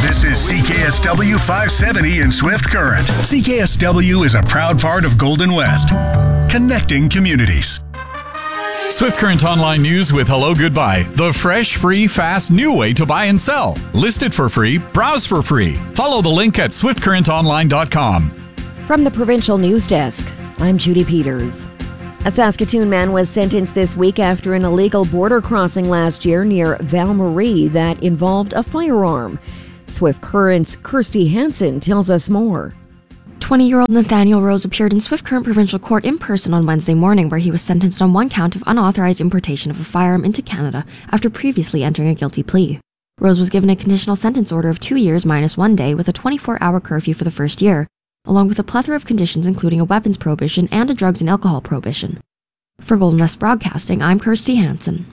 This is CKSW 570 in Swift Current. CKSW is a proud part of Golden West, connecting communities. Swift Current Online News with Hello Goodbye. The fresh, free, fast, new way to buy and sell. List it for free. Browse for free. Follow the link at swiftcurrentonline.com. From the Provincial News Desk, I'm Judy Peters. A Saskatoon man was sentenced this week after an illegal border crossing last year near Val-Marie that involved a firearm. Swift Current's Kirsty Hansen tells us more. 20-year-old Nathaniel Rose appeared in Swift Current Provincial Court in person on Wednesday morning, where he was sentenced on one count of unauthorized importation of a firearm into Canada after previously entering a guilty plea. Rose was given a conditional sentence order of 2 years minus 1 day with a 24-hour curfew for the first year, along with a plethora of conditions including a weapons prohibition and a drugs and alcohol prohibition. For Golden West Broadcasting, I'm Kirsty Hansen.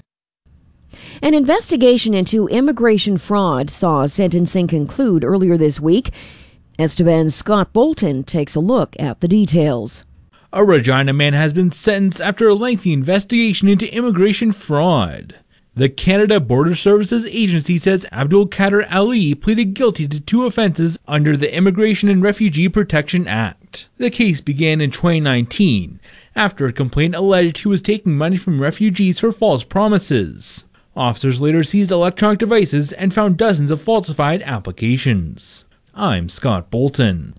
An investigation into immigration fraud saw sentencing conclude earlier this week. Esteban's Scott Bolton takes a look at the details. A Regina man has been sentenced after a lengthy investigation into immigration fraud. The Canada Border Services Agency says Abdul Kader Ali pleaded guilty to 2 offenses under the Immigration and Refugee Protection Act. The case began in 2019 after a complaint alleged he was taking money from refugees for false promises. Officers later seized electronic devices and found dozens of falsified applications. I'm Scott Bolton.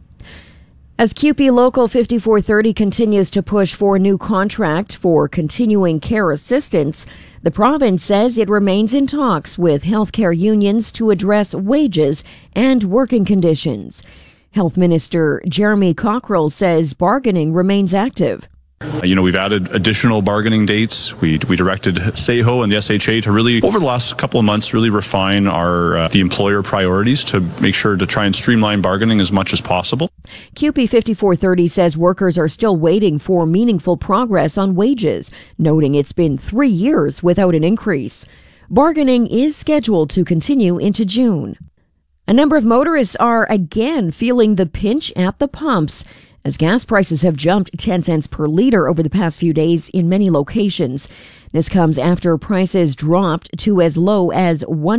As CUPE Local 5430 continues to push for a new contract for continuing care assistance, the province says it remains in talks with healthcare unions to address wages and working conditions. Health Minister Jeremy Cockrell says bargaining remains active. We've added additional bargaining dates. We directed SAHO and the SHA to really, over the last couple of months, really refine the employer priorities to make sure to try and streamline bargaining as much as possible. CUPE 5430 says workers are still waiting for meaningful progress on wages, noting it's been 3 years without an increase. Bargaining is scheduled to continue into June. A number of motorists are again feeling the pinch at the pumps, as gas prices have jumped 10 cents per liter over the past few days in many locations. This comes after prices dropped to as low as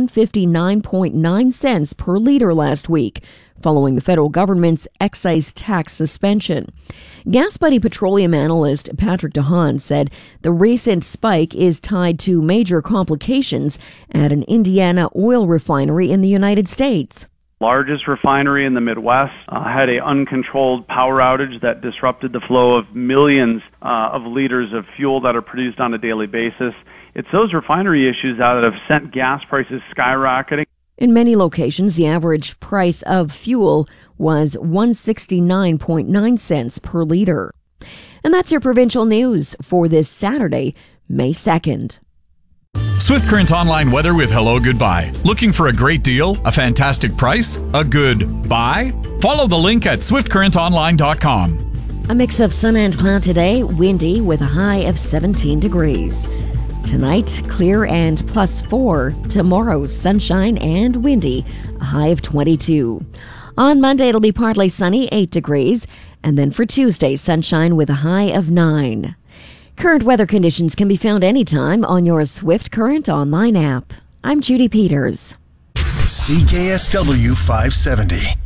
159.9 cents per liter last week, following the federal government's excise tax suspension. Gas Buddy petroleum analyst Patrick DeHaan said the recent spike is tied to major complications at an Indiana oil refinery in the United States. Largest refinery in the Midwest had an uncontrolled power outage that disrupted the flow of millions of liters of fuel that are produced on a daily basis. It's those refinery issues that have sent gas prices skyrocketing. In many locations, the average price of fuel was 169.9 cents per liter. And that's your provincial news for this Saturday, May 2nd. Swift Current Online weather with Hello Goodbye. Looking for a great deal, a fantastic price, a good buy? Follow the link at swiftcurrentonline.com. A mix of sun and cloud today, windy with a high of 17 degrees. Tonight, clear and +4. Tomorrow, sunshine and windy, a high of 22. On Monday, it'll be partly sunny, 8 degrees. And then for Tuesday, sunshine with a high of 9. Current weather conditions can be found anytime on your Swift Current Online app. I'm Judy Peters. CKSW 570.